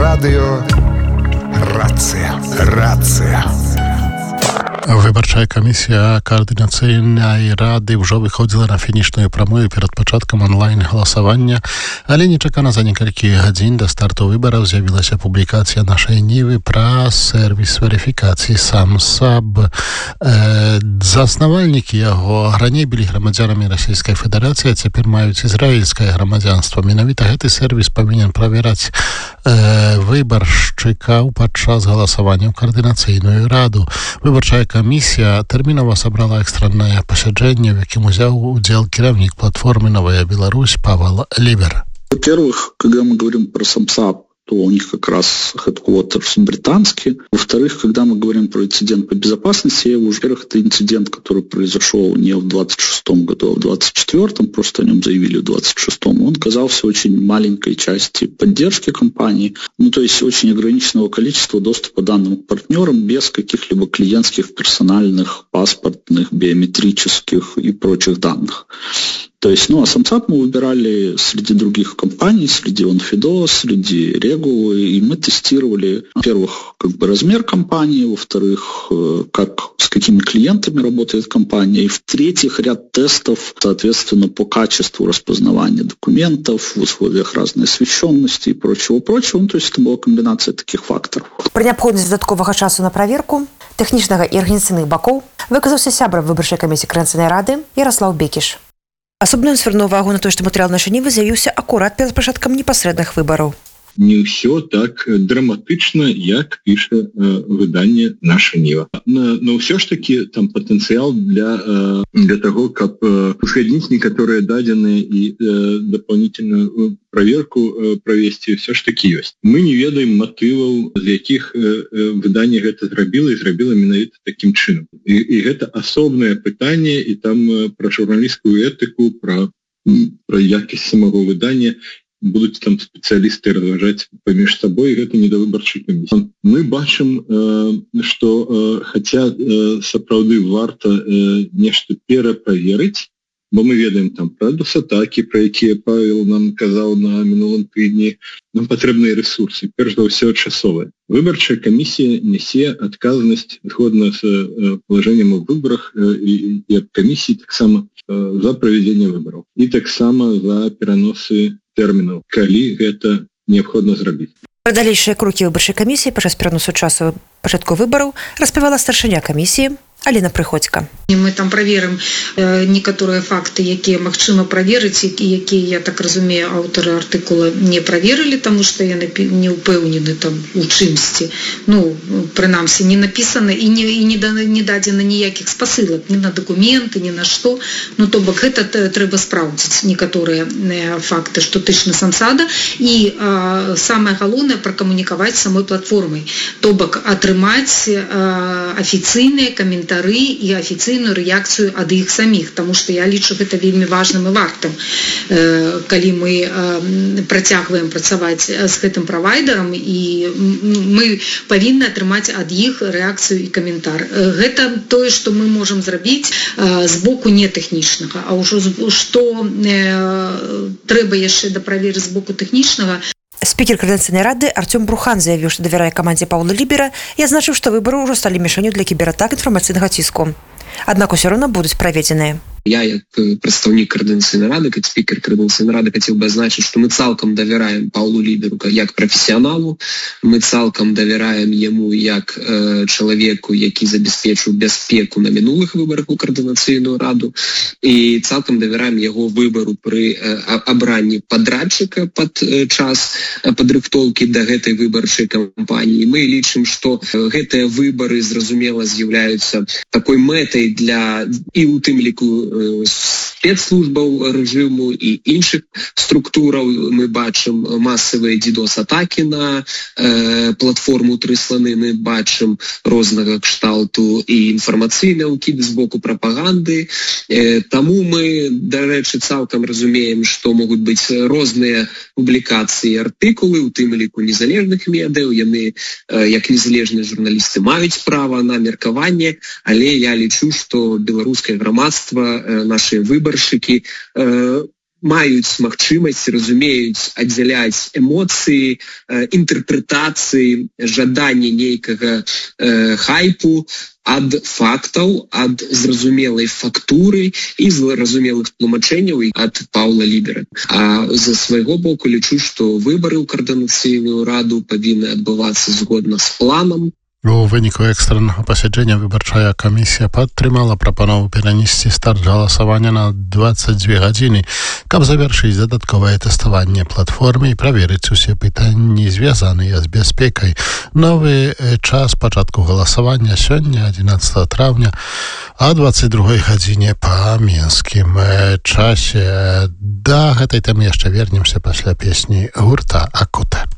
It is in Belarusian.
Радыё Рацыя. Выбарчая камісія каардынацыйнай рады ўжо выходзіла на фінішную прамую перад пачаткам онлайн-галасавання, але нечакана за некалькі гадзін да старту выбараў з'явілася публікацыя нашай Нівы пра сервіс верыфікацыі SamSab. Заснавальнікі яго раней былі грамадзянамі Расійскай Федэрацыі, а цяпер маюць ізраільскае грамадзянства. Менавіта гэты сервіс павінен правераць выбаршчыкаў падчас галасавання ў каардынацыйную раду. Выбарчая камісія тэрмінова сабрала экстраннае пасяджэнне, в якім узял удзел кіраўнік платформы «Новая Беларусь» Павел Либер. Во-первых, когда мы говорим про SamSab, то у них как раз headquarters британский. Во-вторых, когда мы говорим про инцидент по безопасности, во-первых, это инцидент, который произошел не в 26-м году, а в 24-м, просто о нем заявили в 26-м. Он казался очень маленькой части поддержки компании, то есть очень ограниченного количества доступа к данным к партнерам без каких-либо клиентских, персональных, паспортных, биометрических и прочих данных. То есть, а SamSab мы выбирали среди других компаний, среди OnFido, среди Regulo, и мы тестировали, во-первых, размер компании, во-вторых, с какими клиентами работает компания, и в-третьих, ряд тестов, соответственно, по качеству распознавания документов в условиях разной освещенности и прочего. То есть это была комбинация таких факторов. При необходимости додаткового часу на проверку технічнага і арганізацыйных бакоў выказаўся сябра выбарчай камісіі Каардынацыйнай рады Ярослав Бекіш. Асобна ён звярнуў увагу на то, што матэрыял нашай Нівы з'явіўся акурат перад пачаткам непасрэдных выбараў. Не ўсё так драматычна, як піша выданне «Наша Ніва». Но ўсё ж таки там патэнцыял для таго, каб узгадніць некаторыя дадзеныя і дапаўнительную проверку правесці ўсё ж таки ёсць. Мы не ведаем матываў, з якіх выданне гэта зрабіла і зрабіла менавіта такім чынам. І гэта асобнае пытанне, і там пра журналісцкую этыку, пра якасць самого выдання будуць там спецыялісты разважаць паміж сабой, гэта не да выбарчай камісіі. Мы бачым, што хаця сапраўды варта нешта пераправерыць, бо мы ведаем там пра DDoS-атакі, пра якія Павел нам казаў на мінулым тыдні, нам патрэбныя рэсурсы, перш за ўсё часовыя. Выбарчая камісія нясе адказнасць згодна з палажэннем у выбарах і ад камісіі таксама за правядзенне выбараў і таксама за пераносы тэрмінаў, калі гэта неабходна зрабіць. Пра далейшыя крокі выбарчай камісіі падчас пераносу часу пачатку выбараў распавяла старшыня камісіі Аліна Прыходзька. Мы там праверым некаторыя факты, якія магчыма праверыць, і якія, я так разумею, аўтары артыкула не праверылі, таму што яны не ўпэўнены там у чымсьці. Прынамсі, не напісана і не дадзена ніякіх спасылак, ні на дакументы, ні на што. То бок гэта трэба спраўдзіць некаторыя факты, што тычна SamSab, і самае галоўнае пракамунікаваць самой платформай. То бок атрымаць афіцыйныя каментары і афіцыйную рэакцыю ад іх саміх, таму што я лічу гэта вельмі важным і вартым, калі мы працягваем працаваць з гэтым правайдерам, і мы павінны атрымаць ад іх рэакцыю і каментар. Гэта тое, што мы можам зрабіць з боку не тэхнічнага, а ўжо што трэба яшчэ даправерыць з боку тэхнічнага. Спікер Каардынацыйнай рады Артём Брухан заявіў, што давярае камандзе Паўла Лібера, і адзначыў, што выбары ўжо сталі мішанню для кібератак інфармацыйнага ціску. Аднак усё роўна будуць праведзеныя. Я, як прадстаўнік Каардынацыйнай рады, як спікер Каардынацыйнай рады, хацеў бы азначыць, што мы цалкам давяраем Паўлу Ліберу як прафесіяналу, мы цалкам давяраем яму як чалавеку, які забяспечыў бяспеку на мінулых выбарах у Каардынацыйную раду, і цалкам давяраем яго выбару пры абранні падрадчыка пад час падрыхтоўкі да гэтай выбарчай кампаніі. Мы лічым, што гэтыя выбары, зразумела, з'яўляюцца такой мэтай для, і ў тым ліку спецслужбаў рэжыму і іншых структураў. Мы бачым масавыя DDoS-атакі на платформу «Тры сланы», мы бачым рознага кшталту і інфармацыйныя ўкіды з боку прапаганды. Таму мы, дарэчы, цалкам разумеем, што могуць быць розныя публікацыі і артыкулы, у тым ліку незалежных медыяў. Яны, як незалежныя журналісты, маюць права на меркаванне, але я лічу, што беларускае грамадства, нашыя выбаршчыкі маюць магчымасць, разумеюць аддзяляць эмоцыі, інтэрпрэтацыі, жаданне нейкага хайпу ад фактаў, ад зразумелай фактуры і зразумелых тлумачэнняў ад Паўла Лібера. А за свайго боку лічу, што выбары ў каардынацыйную раду павінны адбывацца згодна з планам. У выніку экстраннага пасяджэння выбарчая камісія падтрымала прапанову перанесці старт галасавання на 22 гадзіны, каб завяршыць дадатковае тэставанне платформы і праверыць усе пытанні, звязаныя з бяспекай. Новы час пачатку галасавання сёння, 11 траўня, а 22 гадзіне па мінскім часе. Да гэтай тэмы яшчэ вернемся пасля песні гурта «Акута».